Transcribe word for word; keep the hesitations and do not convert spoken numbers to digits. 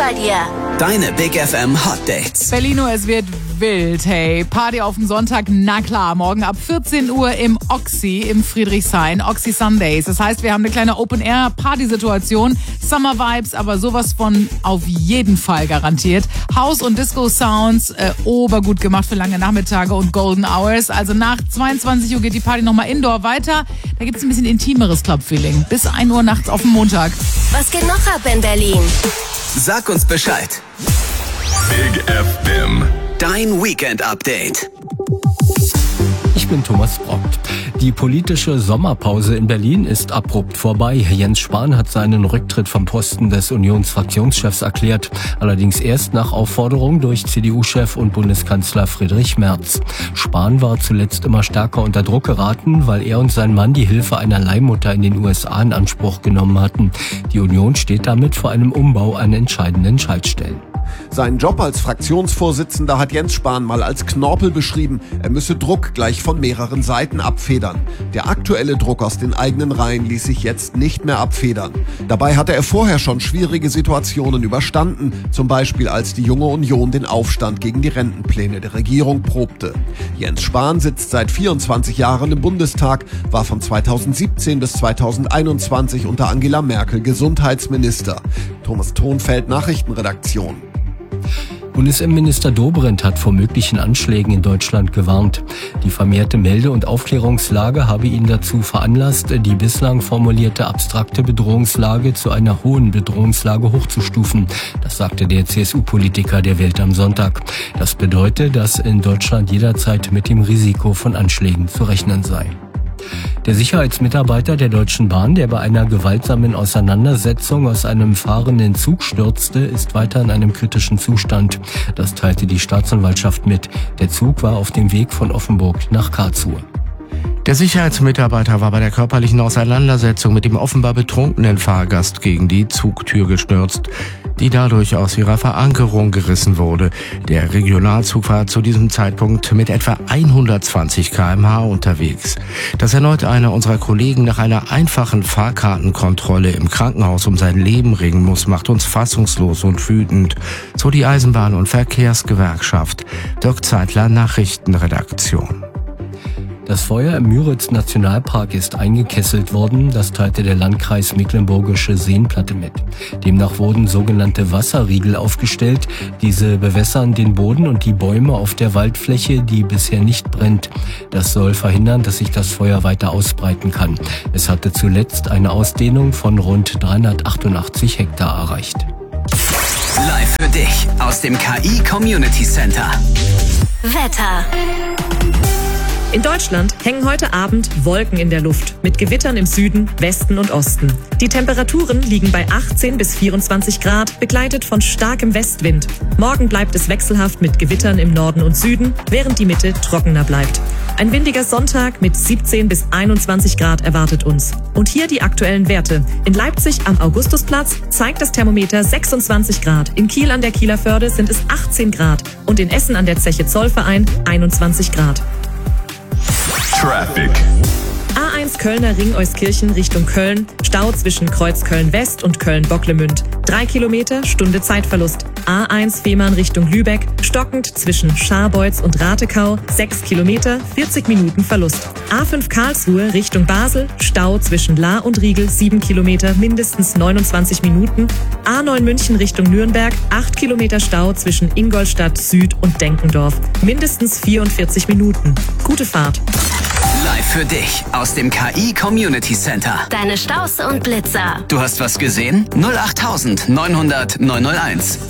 bei dir. Deine Big F M Hot Dates. Berlino, es wird wild, hey. Party auf dem Sonntag, na klar. Morgen ab vierzehn Uhr im Oxy im Friedrichshain. Oxy Sundays. Das heißt, wir haben eine kleine Open-Air-Party-Situation. Summer Vibes, aber sowas von auf jeden Fall garantiert. House- und Disco-Sounds, äh, obergut gemacht für lange Nachmittage und Golden Hours. Also nach zweiundzwanzig Uhr geht die Party nochmal indoor weiter. Da gibt's ein bisschen intimeres Club-Feeling. Bis ein Uhr nachts auf dem Montag. Was geht noch ab in Berlin? Sag uns Bescheid. Big F M. Dein Weekend-Update. Ich bin Thomas Brockt. Die politische Sommerpause in Berlin ist abrupt vorbei. Jens Spahn hat seinen Rücktritt vom Posten des Unionsfraktionschefs erklärt. Allerdings erst nach Aufforderung durch C D U-Chef und Bundeskanzler Friedrich Merz. Spahn war zuletzt immer stärker unter Druck geraten, weil er und sein Mann die Hilfe einer Leihmutter in den U S A in Anspruch genommen hatten. Die Union steht damit vor einem Umbau an entscheidenden Schaltstellen. Seinen Job als Fraktionsvorsitzender hat Jens Spahn mal als Knorpel beschrieben. Er müsse Druck gleich von mehreren Seiten abfedern. Der aktuelle Druck aus den eigenen Reihen ließ sich jetzt nicht mehr abfedern. Dabei hatte er vorher schon schwierige Situationen überstanden. Zum Beispiel als die Junge Union den Aufstand gegen die Rentenpläne der Regierung probte. Jens Spahn sitzt seit vierundzwanzig Jahren im Bundestag, war von zweitausendsiebzehn bis zweitausendeinundzwanzig unter Angela Merkel Gesundheitsminister. Thomas Thonfeld, Nachrichtenredaktion. Bundesinnenminister Dobrindt hat vor möglichen Anschlägen in Deutschland gewarnt. Die vermehrte Melde- und Aufklärungslage habe ihn dazu veranlasst, die bislang formulierte abstrakte Bedrohungslage zu einer hohen Bedrohungslage hochzustufen. Das sagte der C S U-Politiker der Welt am Sonntag. Das bedeutet, dass in Deutschland jederzeit mit dem Risiko von Anschlägen zu rechnen sei. Der Sicherheitsmitarbeiter der Deutschen Bahn, der bei einer gewaltsamen Auseinandersetzung aus einem fahrenden Zug stürzte, ist weiter in einem kritischen Zustand. Das teilte die Staatsanwaltschaft mit. Der Zug war auf dem Weg von Offenburg nach Karlsruhe. Der Sicherheitsmitarbeiter war bei der körperlichen Auseinandersetzung mit dem offenbar betrunkenen Fahrgast gegen die Zugtür gestürzt, die dadurch aus ihrer Verankerung gerissen wurde. Der Regionalzug war zu diesem Zeitpunkt mit etwa hundertzwanzig Kilometer pro Stunde unterwegs. Dass erneut einer unserer Kollegen nach einer einfachen Fahrkartenkontrolle im Krankenhaus um sein Leben ringen muss, macht uns fassungslos und wütend. So die Eisenbahn- und Verkehrsgewerkschaft. Dirk Zeitler, Nachrichtenredaktion. Das Feuer im Müritz-Nationalpark ist eingekesselt worden, das teilte der Landkreis Mecklenburgische Seenplatte mit. Demnach wurden sogenannte Wasserriegel aufgestellt. Diese bewässern den Boden und die Bäume auf der Waldfläche, die bisher nicht brennt. Das soll verhindern, dass sich das Feuer weiter ausbreiten kann. Es hatte zuletzt eine Ausdehnung von rund dreihundertachtundachtzig Hektar erreicht. Live für dich aus dem K I Community Center. Wetter. In Deutschland hängen heute Abend Wolken in der Luft mit Gewittern im Süden, Westen und Osten. Die Temperaturen liegen bei achtzehn bis vierundzwanzig Grad, begleitet von starkem Westwind. Morgen bleibt es wechselhaft mit Gewittern im Norden und Süden, während die Mitte trockener bleibt. Ein windiger Sonntag mit siebzehn bis einundzwanzig Grad erwartet uns. Und hier die aktuellen Werte. In Leipzig am Augustusplatz zeigt das Thermometer sechsundzwanzig Grad. In Kiel an der Kieler Förde sind es achtzehn Grad. Und in Essen an der Zeche Zollverein einundzwanzig Grad. Traffic. A eins Kölner Ring Euskirchen Richtung Köln, Stau zwischen Kreuz Köln-West und Köln-Bocklemünd. Drei Kilometer, Stunde Zeitverlust. A eins Fehmarn Richtung Lübeck, stockend zwischen Scharbeutz und Ratekau, sechs Kilometer, vierzig Minuten Verlust. A fünf Karlsruhe Richtung Basel, Stau zwischen Lahr und Riegel, sieben Kilometer, mindestens neunundzwanzig Minuten. A neun München Richtung Nürnberg, acht Kilometer Stau zwischen Ingolstadt Süd und Denkendorf, mindestens vierundvierzig Minuten. Gute Fahrt. Live für dich aus dem K I Community Center. Deine Staus und Blitzer. Du hast was gesehen? null acht neunhundert neunhunderteins.